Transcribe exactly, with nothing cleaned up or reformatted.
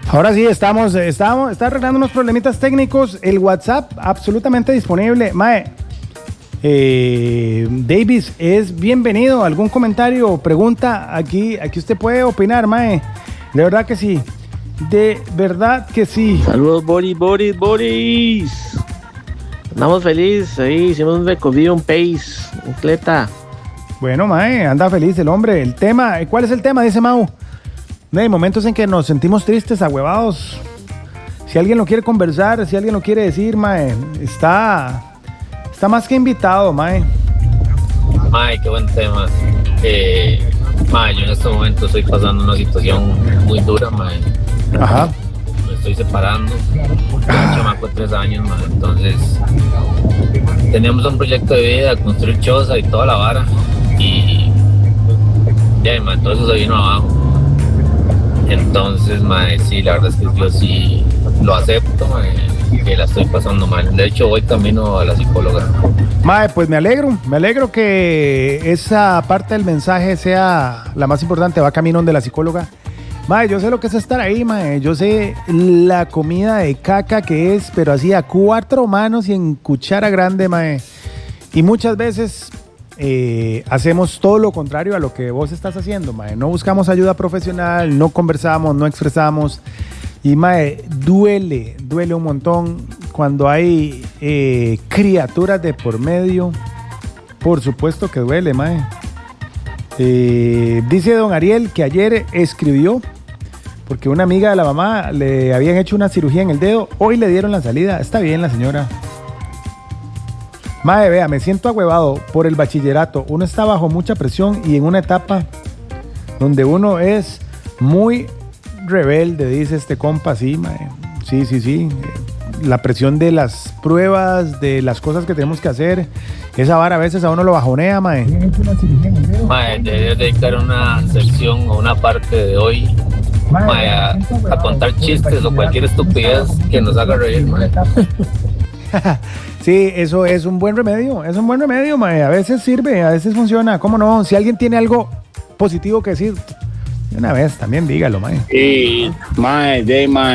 Ahora sí, estamos, estamos, está arreglando unos problemitas técnicos. El WhatsApp absolutamente disponible. Mae, eh, Davis es bienvenido. ¿Algún comentario o pregunta? Aquí, aquí usted puede opinar, Mae. De verdad que sí. De verdad que sí. Saludos, Boris, Boris, Boris. Andamos felices ahí. Hicimos un recorrido, un pace, un cleta. Bueno, Mae, anda feliz el hombre. El tema, ¿cuál es el tema? Dice Mau. Hay momentos en que nos sentimos tristes, ahuevados. Si alguien lo quiere conversar, si alguien lo quiere decir, Mae, está, está más que invitado, Mae. Mae, qué buen tema. Eh, mae, yo en este momento estoy pasando una situación muy dura, Mae. Ajá. Me estoy separando. Tengo un chamaco de tres años, Mae. Entonces, teníamos un proyecto de vida, construir choza y toda la vara. Y ya, Mae, todo eso se vino abajo. Entonces, mae, sí, la verdad es que yo sí lo acepto, mae, que la estoy pasando mal. De hecho, voy camino a la psicóloga. Mae, pues me alegro, me alegro que esa parte del mensaje sea la más importante, va camino de la psicóloga. Mae, yo sé lo que es estar ahí, mae, yo sé la comida de caca que es, pero así a cuatro manos y en cuchara grande, mae. Y muchas veces... Eh, hacemos todo lo contrario a lo que vos estás haciendo, mae. No buscamos ayuda profesional, no conversamos, no expresamos. Y, mae, duele, duele un montón cuando hay eh, criaturas de por medio. Por supuesto que duele, mae. Eh, dice don Ariel que ayer escribió porque una amiga de la mamá le habían hecho una cirugía en el dedo. Hoy le dieron la salida. Está bien la señora. Mae, vea, me siento ahuevado por el bachillerato. Uno está bajo mucha presión y en una etapa donde uno es muy rebelde, dice este compa, sí, mae. Sí, sí, sí. La presión de las pruebas, de las cosas que tenemos que hacer, esa vara a veces a uno lo bajonea, mae. Mae, deberías dedicar una sección o una parte de hoy, mae, a, a contar chistes o cualquier estupidez que nos haga reír, mae. Sí, eso es un buen remedio, es un buen remedio, mae. A veces sirve, a veces funciona. ¿Cómo no? Si alguien tiene algo positivo que decir, de una vez también dígalo, mae. Sí, mae, de mae.